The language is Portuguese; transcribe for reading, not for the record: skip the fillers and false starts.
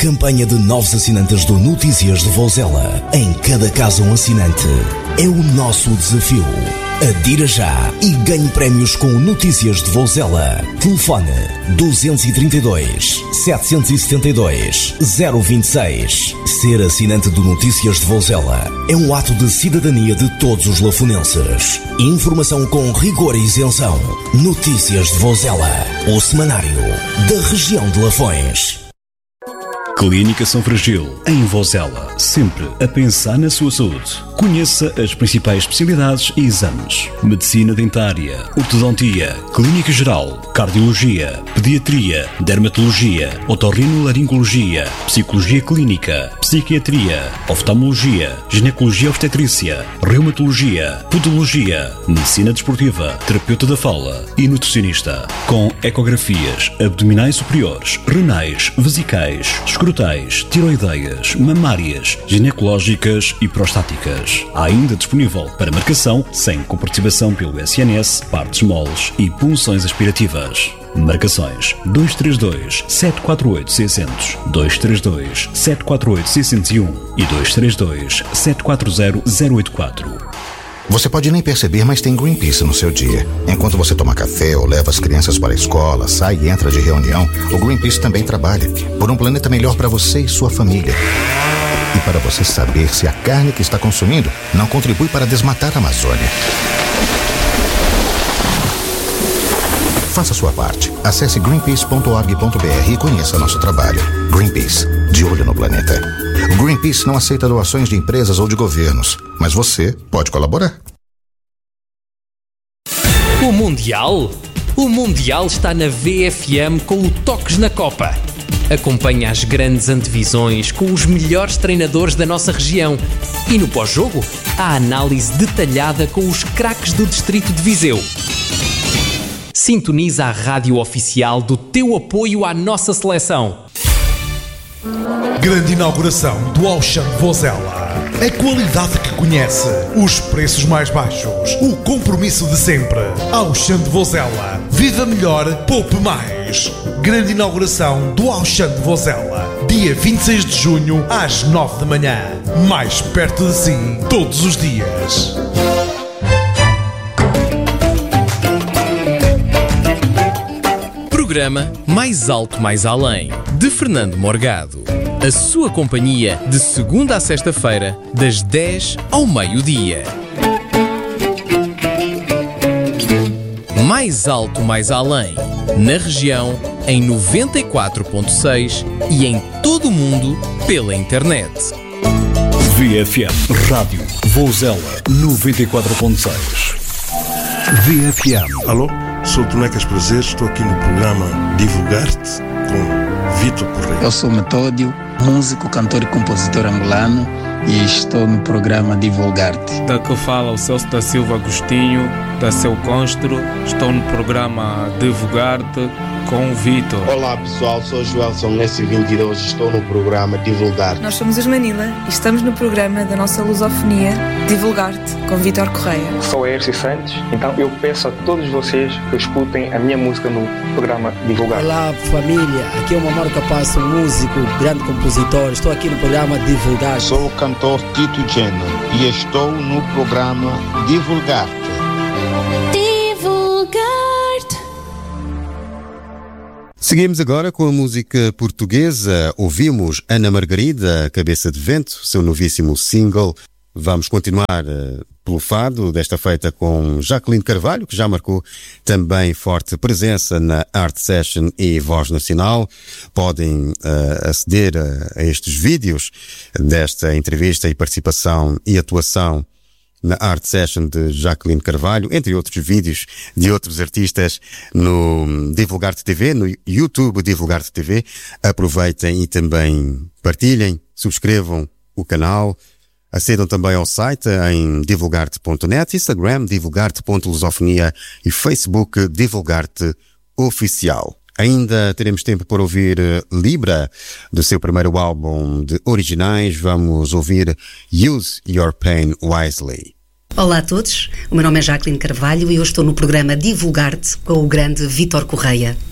Campanha de novos assinantes do Notícias de Vouzela. Em cada casa um assinante. É o nosso desafio. Adira já e ganhe prémios com Notícias de Vouzela. Telefone 232 772 026. Ser assinante do Notícias de Vouzela é um ato de cidadania de todos os lafonenses. Informação com rigor e isenção. Notícias de Vouzela, o semanário da região de Lafões. Clínica São Virgílio, em Vouzela, sempre a pensar na sua saúde. Conheça as principais especialidades e exames: medicina dentária, ortodontia, clínica geral, cardiologia, pediatria, dermatologia, otorrinolaringologia, psicologia clínica, psiquiatria, oftalmologia, ginecologia obstetrícia, reumatologia, podologia, medicina desportiva, terapeuta da fala e nutricionista, com ecografias abdominais superiores, renais, vesicais, escrotais, tiroideias, mamárias, ginecológicas e prostáticas. Há ainda disponível para marcação sem comparticipação pelo SNS, partes moles e punções aspirativas. Marcações 232 748 600, 232 748 601 e 232 740 084. Você pode nem perceber, mas tem Greenpeace no seu dia. Enquanto você toma café ou leva as crianças para a escola, sai e entra de reunião, o Greenpeace também trabalha por um planeta melhor para você e sua família. E para você saber se a carne que está consumindo não contribui para desmatar a Amazônia. Faça sua parte. Acesse greenpeace.org.br e conheça nosso trabalho. Greenpeace, de olho no planeta. O Greenpeace não aceita doações de empresas ou de governos, mas você pode colaborar. O Mundial? O Mundial está na VFM com o Toques na Copa. Acompanhe as grandes antevisões com os melhores treinadores da nossa região. E no pós-jogo, a análise detalhada com os craques do distrito de Viseu. Sintoniza a rádio oficial do teu apoio à nossa seleção. Grande inauguração do Auchan de Vouzela. A qualidade que conhece, os preços mais baixos, o compromisso de sempre. Auchan de Vouzela. Viva melhor, poupe mais. Grande inauguração do Auchan de Vouzela. Dia 26 de junho, às 9 da manhã. Mais perto de si, todos os dias. Programa Mais Alto Mais Além, de Fernando Morgado. A sua companhia de segunda a sexta-feira, das 10 ao meio-dia. Mais Alto Mais Além, na região, em 94.6 e em todo o mundo pela internet. VFM Rádio Vouzela 94.6. VFM. Alô, sou Tonecas Prazeres, estou aqui no programa Divulgar-te com Vitor Correia. Eu sou Metódio, músico, cantor e compositor angolano e estou no programa Divulgar-te. Daqui fala o Celso da Silva Agostinho, da Seu Constro. Estou no programa Divulgar-te com o Vitor. Olá pessoal, sou Joelson S22, estou no programa Divulgar-te. Nós somos os Manila e estamos no programa da nossa lusofonia Divulgar-te com Vitor Correia. Sou Erci Santos, então eu peço a todos vocês que escutem a minha música no programa Divulgar-te. Olá família, aqui é o Mamaro Capasso, músico, grande compositor, estou aqui no programa Divulgar-te. Sou o cantor Tito Geno e estou no programa Divulgar-te. Seguimos agora com a música portuguesa. Ouvimos Ana Margarida, Cabeça de Vento, seu novíssimo single. Vamos continuar pelo fado, desta feita com Jacqueline Carvalho, que já marcou também forte presença na Art Session e Voz Nacional. Podem aceder a estes vídeos desta entrevista e participação e atuação na Art Session de Jacqueline Carvalho, entre outros vídeos de outros artistas no Divulgar-te TV, no YouTube Divulgar-te TV. Aproveitem e também partilhem, subscrevam o canal, acedam também ao site em divulgarte.net, Instagram divulgarte.lusofonia e Facebook Divulgar-te Oficial. Ainda teremos tempo para ouvir Libra, do seu primeiro álbum de originais. Vamos ouvir Use Your Pain Wisely. Olá a todos, o meu nome é Jacqueline Carvalho e eu estou no programa Divulgar-te com o grande Vitor Correia.